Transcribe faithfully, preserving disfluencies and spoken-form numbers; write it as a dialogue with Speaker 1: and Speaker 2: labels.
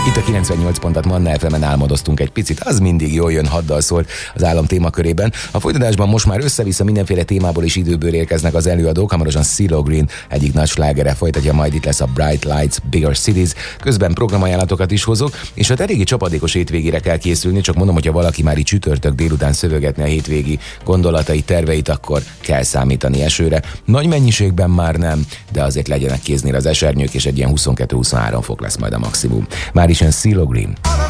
Speaker 1: Itt a kilencvennyolc pontot Manna ef emen álmodoztunk egy picit, az mindig jól jön, haddal szólt az állam témakörében. A folytatásban most már össze-vissza mindenféle témából és időből érkeznek az előadók, hamarosan CeeLo Green egyik nagy slágere folytatja, majd itt lesz a Bright Lights, Bigger Cities, közben programajánlatokat is hozok, és hát eléggé csapadékos hétvégére kell készülni, csak mondom, hogyha valaki már így csütörtök délután szövegetni a hétvégi gondolatait, terveit, akkor kell számítani esőre. Nagy mennyiségben már nem, de azért legyenek kéznél az esernyők, és egy ilyen huszonkettő-huszonhárom fok lesz majd a maximum. Már is jön CeeLo Green.